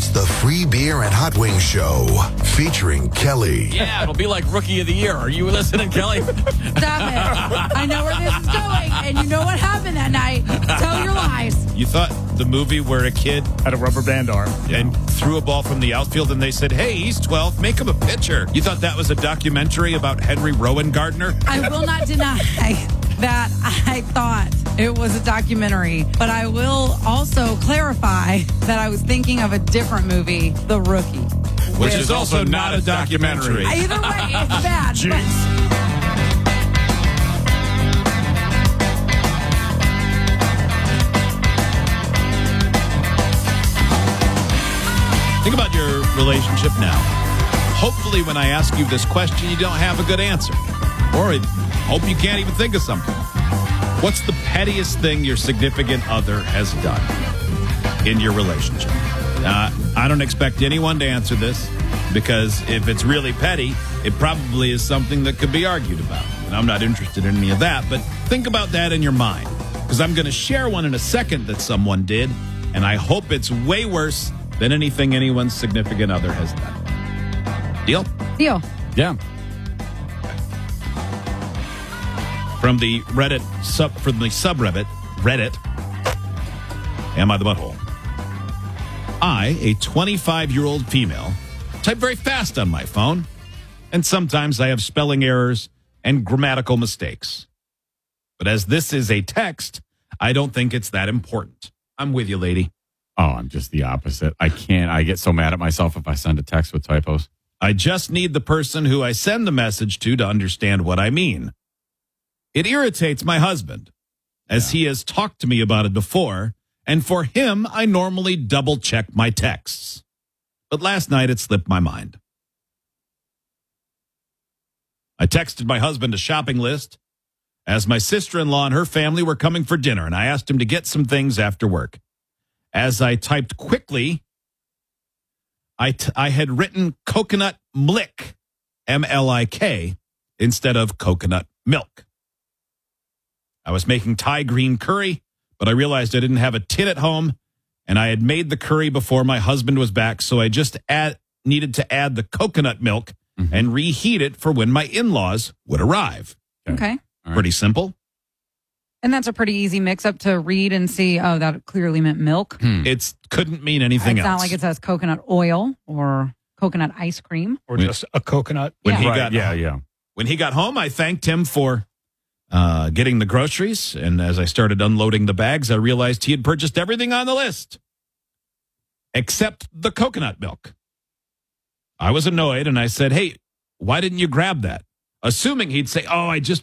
It's the Free Beer and Hot Wings Show featuring Kelly. Yeah, it'll be like Rookie of the Year. Are you listening, Kelly? Stop it. I know where this is going, and you know what happened that night. Tell your lies. You thought the movie where a kid Had a rubber band arm. and threw a ball from the outfield and they said, hey, he's 12, make him a pitcher. You thought that was a documentary about Henry Rowan Gardner? I will not deny that I thought it was a documentary, but I will also clarify that I was thinking of a different movie, The Rookie. Which is also not a documentary. Either way, it's bad. Think about your relationship now. Hopefully when I ask you this question, you don't have a good answer. Or I hope you can't even think of something. What's the pettiest thing your significant other has done in your relationship? I don't expect anyone to answer this because if it's really petty, it probably is something that could be argued about. And I'm not interested in any of that, but think about that in your mind because I'm going to share one in a second that someone did, and I hope it's way worse than anything anyone's significant other has done. Deal? Deal. Yeah. From the subreddit, Reddit, Am I the Butthole? I, a 25-year-old female, type very fast on my phone, and sometimes I have spelling errors and grammatical mistakes. But as this is a text, I don't think it's that important. I'm with you, lady. Oh, I'm just the opposite. I get so mad at myself if I send a text with typos. I just need the person who I send the message to understand what I mean. It irritates my husband, as he has talked to me about it before, and for him, I normally double-check my texts. But last night, it slipped my mind. I texted my husband a shopping list, as my sister-in-law and her family were coming for dinner, and I asked him to get some things after work. As I typed quickly, I had written coconut mlik, M-L-I-K, instead of coconut milk. I was making Thai green curry, but I realized I didn't have a tin at home, and I had made the curry before my husband was back, so I just needed to add the coconut milk and reheat it for when my in-laws would arrive. Okay. Pretty simple. And that's a pretty easy mix-up to read and see, oh, that clearly meant milk. It couldn't mean anything It's else. not like it says coconut oil or coconut ice cream. Or just a coconut. When he Right, got When he got home, I thanked him for getting the groceries, and as I started unloading the bags, I realized he had purchased everything on the list except the coconut milk. I was annoyed, and I said, hey, why didn't you grab that? Assuming he'd say, oh, I just